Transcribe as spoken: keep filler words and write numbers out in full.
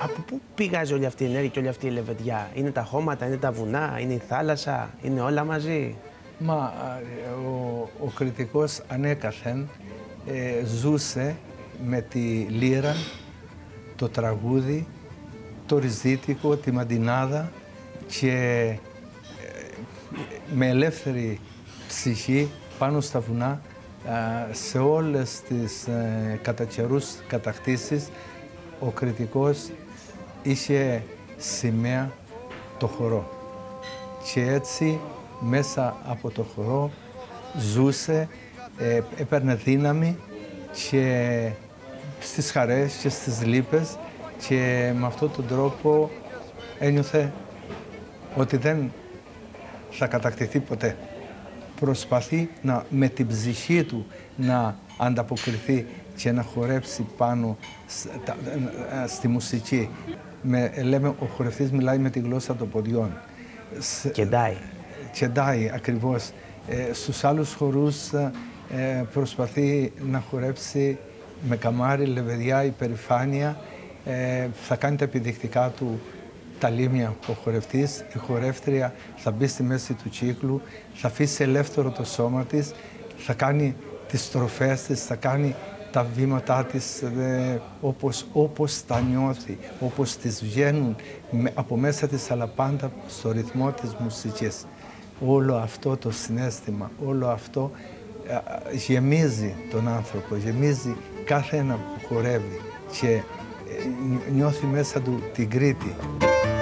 από πού πηγάζει όλη αυτή η ενέργεια και όλη αυτή η λεβεδιά? Είναι τα χώματα, είναι τα βουνά, είναι η θάλασσα, είναι όλα μαζί? Μα ο, ο κριτικός ανέκαθεν ε, ζούσε με τη λύρα, το τραγούδι, το ριζίτικο, τη μαντινάδα και ε, με ελεύθερη ψυχή πάνω στα βουνά, ε, σε όλες τις ε, κατά καιρούς κατακτήσεις, ο κριτικός είχε σημαία το χορό. Και έτσι μέσα από το χορό ζούσε, ε, έπαιρνε δύναμη και στις χαρές και στις λύπες και με αυτόν τον τρόπο ένιωθε ότι δεν θα κατακτηθεί ποτέ. Προσπαθεί να, με την ψυχή του να ανταποκριθεί και να χορέψει πάνω στη μουσική. Με, λέμε, ο χορευτής μιλάει με τη γλώσσα των ποδιών. Κεντάει. Κεντάει, ακριβώς. Ε, στους άλλους χορούς ε, προσπαθεί να χορέψει με καμάρι, λεβεδιά, υπερηφάνεια. Ε, θα κάνει τα επιδεικτικά του τα λίμια ο χορευτής. Η χορεύτρια θα μπει στη μέση του κύκλου, θα αφήσει ελεύθερο το σώμα της, θα κάνει τις στροφές της, θα κάνει τα βήματά της ε, όπως, όπως τα νιώθει, όπως τις βγαίνουν με, από μέσα της, αλλά πάντα στο ρυθμό της μουσικής. Όλο αυτό το συναίσθημα, όλο αυτό ε, γεμίζει τον άνθρωπο, γεμίζει κάθε ένα που χορεύει και ε, νιώθει μέσα του την Κρήτη.